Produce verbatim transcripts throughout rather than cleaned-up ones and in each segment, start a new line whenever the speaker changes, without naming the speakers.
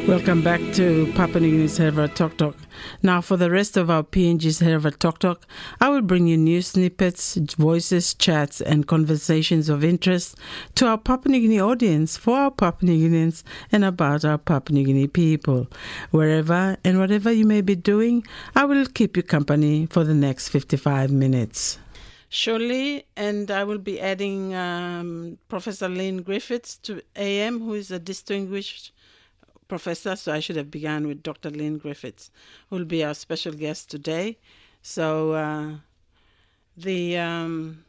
Welcome back to Papua New Guinea's Hereva Talk Talk. Now, for the rest of our P N G's Hereva Talk Talk, I will bring you news snippets, voices, chats, and conversations of interest to our Papua New Guinea audience, for our Papua New Guineans, and about our Papua New Guinea people. Wherever and whatever you may be doing, I will keep you company for the next fifty-five minutes. Surely, and I will be adding um, Professor Lynn Griffiths to A M, who is a distinguished professor, so I should have begun with Doctor Lynn Griffiths, who will be our special guest today. So uh, the um,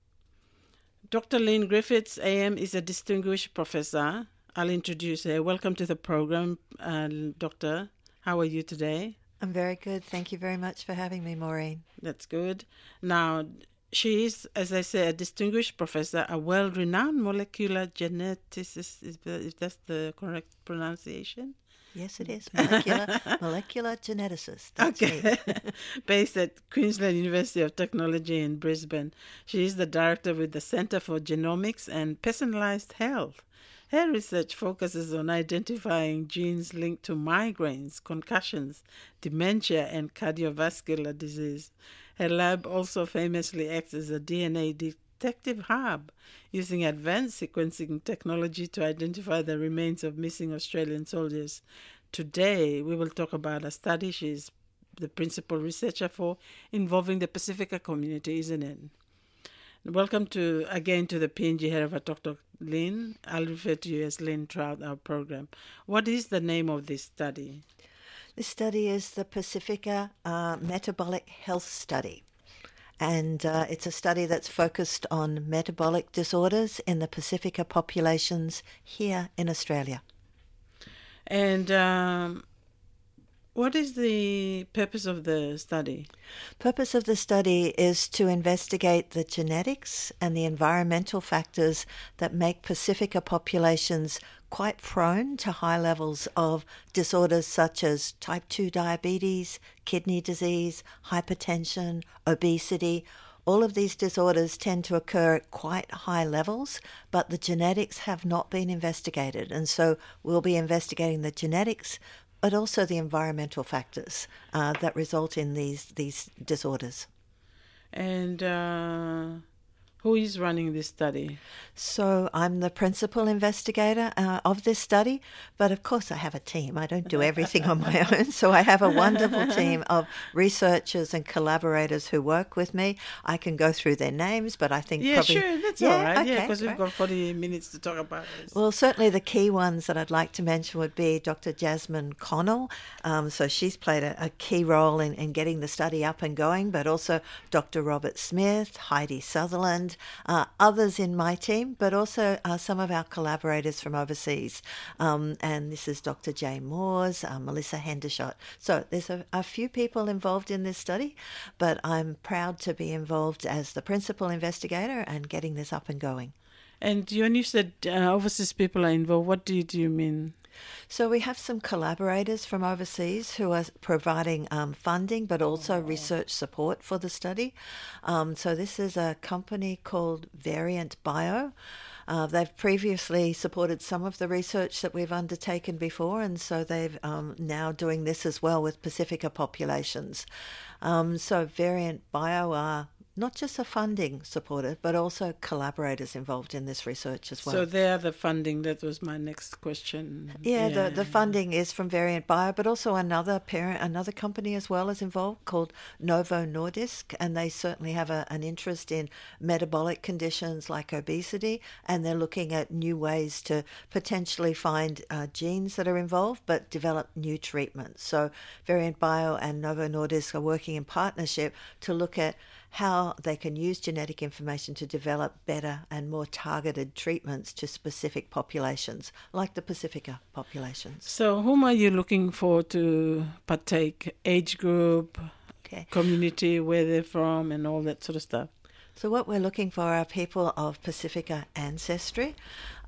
Doctor Lynn Griffiths, A M, is a distinguished professor. I'll introduce her. Welcome to the program, uh, Doctor. How are you today?
I'm very good. Thank you very much for having me, Maureen.
That's good. Now, she is, as I say, a distinguished professor, a well-renowned molecular geneticist, if that's the correct pronunciation.
Yes, it is. Molecular, molecular geneticist. That's
okay.
me.
Based at Queensland University of Technology in Brisbane. She is the director with the Centre for Genomics and Personalised Health. Her research focuses on identifying genes linked to migraines, concussions, dementia, and cardiovascular disease. Her lab also famously acts as a D N A detective hub, using advanced sequencing technology to identify the remains of missing Australian soldiers. Today, we will talk about a study she is the principal researcher for, involving the Pacifica community, isn't it? Welcome to again to the P N G Hereva Talk Talk, Lynn. I'll refer to you as Lynn throughout our program. What is the name of this study?
This study is the Pacifica uh, Metabolic Health Study. And uh, it's a study that's focused on metabolic disorders in the Pacifica populations here in Australia.
And um, what is the purpose of the study?
Purpose of the study is to investigate the genetics and the environmental factors that make Pacifica populations quite prone to high levels of disorders such as type two diabetes, kidney disease, hypertension, obesity. All of these disorders tend to occur at quite high levels, but the genetics have not been investigated. And so we'll be investigating the genetics, but also the environmental factors uh, that result in these, these disorders.
And uh, who is running this study?
So I'm the principal investigator uh, of this study, but of course I have a team. I don't do everything on my own. So I have a wonderful team of researchers and collaborators who work with me. I can go through their names, but I think
yeah,
probably...
sure, that's
yeah,
all right.
okay,
yeah, because we've
right.
got forty minutes to talk about this.
Well, certainly the key ones that I'd like to mention would be Doctor Jasmine Connell. Um, so she's played a, a key role in, in getting the study up and going, but also Doctor Robert Smith, Heidi Sutherland, uh, others in my team, but also uh, some of our collaborators from overseas. Um, and this is Doctor Jay Moores, uh, Melissa Hendershot. So there's a, a few people involved in this study, but I'm proud to be involved as the principal investigator and getting this up and going.
And when you said uh, overseas people are involved, what do you, do you mean?
So we have some collaborators from overseas who are providing um, funding, but also oh. research support for the study. Um, so this is a company called Variant Bio. Uh, they've previously supported some of the research that we've undertaken before, and so they've um, now doing this as well with Pacifica populations. Um, so Variant Bio are not just a funding supporter, but also collaborators involved in this research as well.
So they are the funding. That was my next question.
Yeah,
yeah.
The, the funding is from Variant Bio, but also another parent, another company as well is involved called Novo Nordisk, and they certainly have a, an interest in metabolic conditions like obesity, and they're looking at new ways to potentially find uh, genes that are involved, but develop new treatments. So Variant Bio and Novo Nordisk are working in partnership to look at how they can use genetic information to develop better and more targeted treatments to specific populations, like the Pacifica populations.
So whom are you looking for to partake? Age group, okay. community, where they're from, and all that sort of stuff?
So what we're looking for are people of Pacifica ancestry.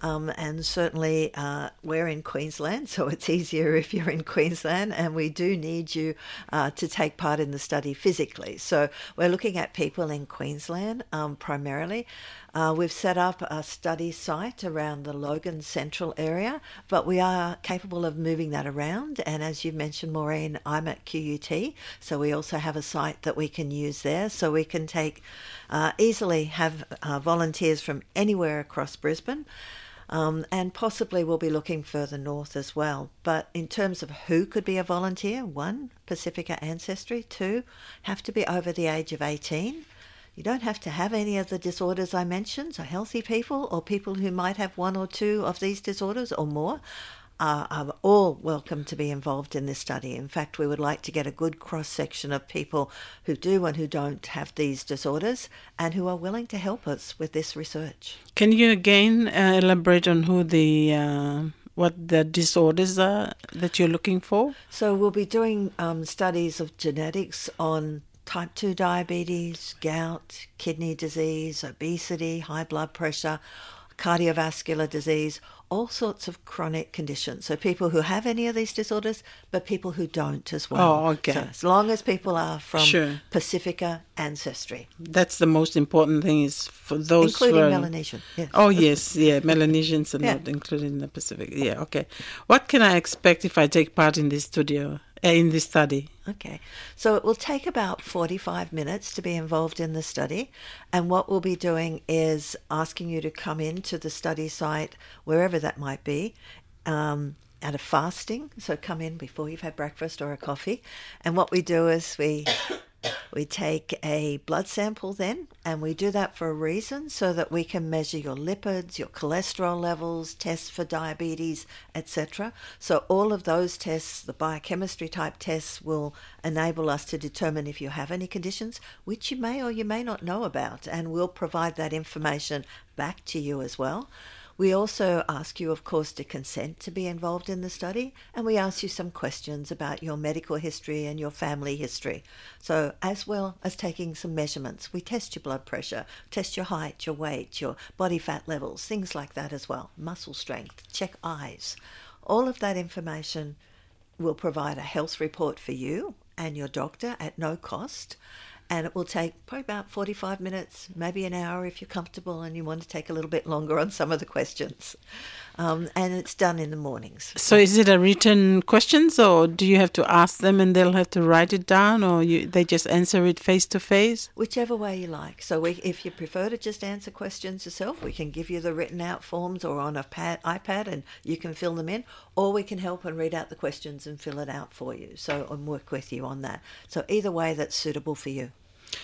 Um, and certainly uh, we're in Queensland, so it's easier if you're in Queensland, and we do need you uh, to take part in the study physically. So we're looking at people in Queensland um, primarily. Uh, we've set up a study site around the Logan Central area, but we are capable of moving that around. And as you mentioned, Maureen, I'm at Q U T, so we also have a site that we can use there. So we can take uh, easily have uh, volunteers from anywhere across Brisbane. Um, and possibly we'll be looking further north as well. But in terms of who could be a volunteer, one, Pacifica ancestry, two, have to be over the age of eighteen. You don't have to have any of the disorders I mentioned, so healthy people or people who might have one or two of these disorders or more are, are all welcome to be involved in this study. In fact, we would like to get a good cross-section of people who do and who don't have these disorders and who are willing to help us with this research.
Can you again uh, elaborate on who the... Uh... what the disorders are that you're looking for?
So we'll be doing um, studies of genetics on type two diabetes, gout, kidney disease, obesity, high blood pressure, cardiovascular disease, all sorts of chronic conditions. So people who have any of these disorders, but people who don't as well.
Oh, okay.
So as long as people are from
sure.
Pacifica ancestry.
That's the most important thing is for those
including
who are...
Melanesian. Yes.
Oh, yes, yeah, Melanesians are
yeah.
not included in the Pacific. Yeah, okay. What can I expect if I take part in this studio, uh, in this study?
Okay, so it will take about forty-five minutes to be involved in the study, and what we'll be doing is asking you to come into the study site, wherever that might be, um, at a fasting, so come in before you've had breakfast or a coffee, and what we do is we... We take a blood sample then, and we do that for a reason, so that we can measure your lipids, your cholesterol levels, tests for diabetes, et cetera. So all of those tests, the biochemistry type tests, will enable us to determine if you have any conditions, which you may or you may not know about, and we'll provide that information back to you as well. We also ask you, of course, to consent to be involved in the study, and we ask you some questions about your medical history and your family history. So as well as taking some measurements, we test your blood pressure, test your height, your weight, your body fat levels, things like that as well, muscle strength, check eyes. All of that information will provide a health report for you and your doctor at no cost. And it will take probably about forty-five minutes, maybe an hour if you're comfortable and you want to take a little bit longer on some of the questions. Um, and it's done in the mornings.
So is it a written questions, or do you have to ask them and they'll have to write it down, or you, they just answer it face to face?
Whichever way you like. So we, if you prefer to just answer questions yourself, we can give you the written out forms or on a pad, iPad and you can fill them in, or we can help and read out the questions and fill it out for you. So and work with you on that. So either way that's suitable for you.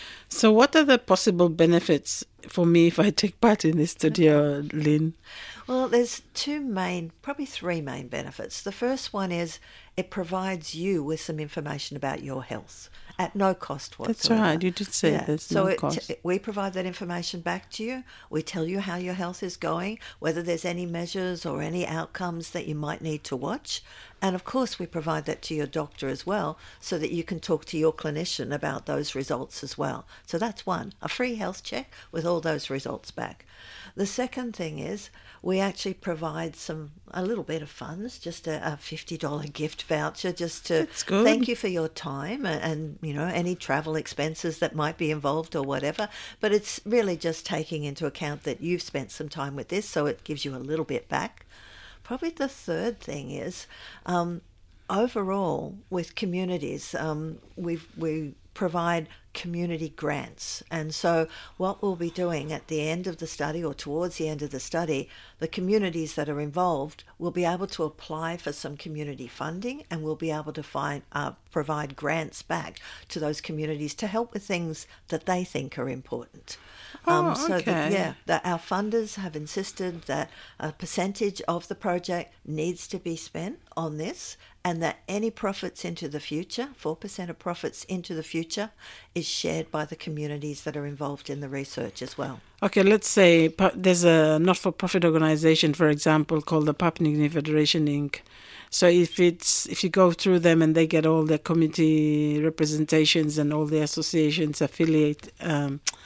So what are the possible benefits for me if I take part in this studio, Lynn?
Well, there's two main, probably three main benefits. The first one is it provides you with some information about your health at no cost whatsoever.
That's right, you did say
yeah.
there's
so
no
it,
cost.
We provide that information back to you. We tell you how your health is going, whether there's any measures or any outcomes that you might need to watch. And of course, we provide that to your doctor as well, so that you can talk to your clinician about those results as well. So that's one, a free health check with all those results back. The second thing is we actually provide some a little bit of funds, just a, a fifty dollars gift voucher, just to thank you for your time and, and, you know, any travel expenses that might be involved or whatever. But it's really just taking into account that you've spent some time with this, so it gives you a little bit back. Probably the third thing is um, overall with communities, um, we we provide community grants. And so what we'll be doing at the end of the study or towards the end of the study, the communities that are involved will be able to apply for some community funding, and we'll be able to find uh, provide grants back to those communities to help with things that they think are important.
Oh,
um, so
okay.
that, yeah, that our funders have insisted that a percentage of the project needs to be spent on this, and that any profits into the future, four percent of profits into the future, is shared by the communities that are involved in the research as well.
Okay, let's say there's a not-for-profit organization, for example, called the Papua New Guinea Federation, Incorporated. So if it's if you go through them and they get all their community representations and all the associations affiliate um,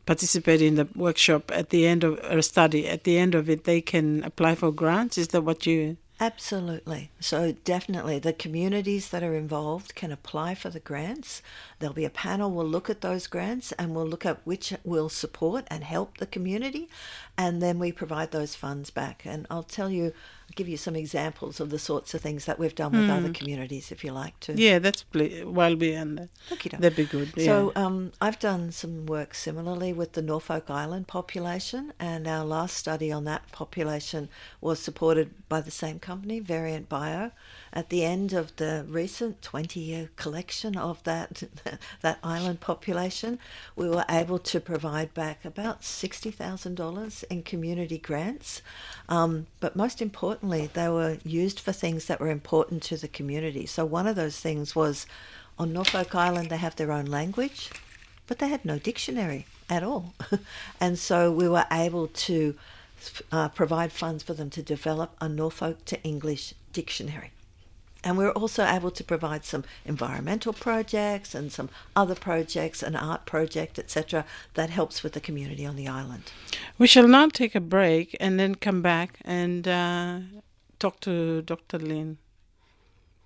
participate in the workshop at the end of a study, at the end of it, they can apply for grants? Is that what you...
Absolutely. So definitely the communities that are involved can apply for the grants. There'll be a panel, we'll look at those grants and we'll look at which will support and help the community, and then we provide those funds back. And I'll tell you, I'll give you some examples of the sorts of things that we've done with mm. other communities if you like to.
Yeah, that's pl- well beyond that.
Okay,
that'd be good. Yeah.
So um, I've done some work similarly with the Norfolk Island population, and our last study on that population was supported by the same company, Variant Bio. At the end of the recent twenty-year collection of that that island population, we were able to provide back about sixty thousand dollars in community grants. Um, but most importantly, they were used for things that were important to the community. So one of those things was, on Norfolk Island, they have their own language, but they had no dictionary at all. And so we were able to uh, provide funds for them to develop a Norfolk to English dictionary. And we were also able to provide some environmental projects and some other projects, an art project, et cetera, that helps with the community on the island.
We shall now take a break and then come back and uh, talk to Doctor Lynn.